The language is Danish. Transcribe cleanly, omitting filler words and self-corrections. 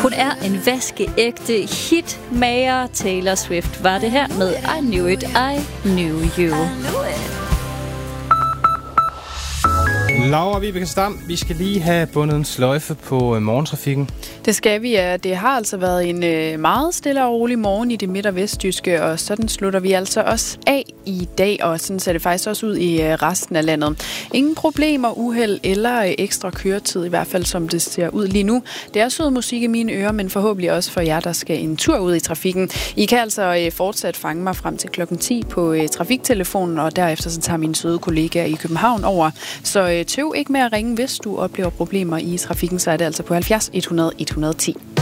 Hun er en vaskeægte hitmager. Taylor Swift var det her med I Knew It, I Knew You. Laura Vibeke Stam, vi skal lige have bundet en sløjfe på morgentrafikken. Det skal vi, ja. Det har altså været en meget stille og rolig morgen i det midt- og vestjyske, og sådan slutter vi altså også af i dag, og sådan ser det faktisk også ud i resten af landet. Ingen problemer, uheld eller ekstra køretid, i hvert fald som det ser ud lige nu. Det er sød musik i mine ører, men forhåbentlig også for jer, der skal en tur ud i trafikken. I kan altså fortsat fange mig frem til klokken 10 på trafiktelefonen, og derefter så tager mine søde kollegaer i København over. Så tøv ikke med at ringe, hvis du oplever problemer i trafikken, så er det altså på 70 100 110.